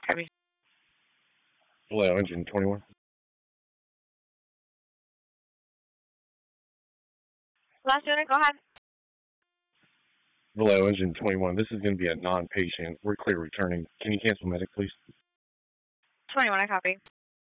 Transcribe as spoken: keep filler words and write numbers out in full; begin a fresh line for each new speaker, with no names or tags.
Copy.
Hello, engine twenty-one.
Last unit, go ahead.
Hello, engine twenty-one. This is going to be a non-patient. We're clear returning. Can you cancel medic, please?
twenty-one, I copy.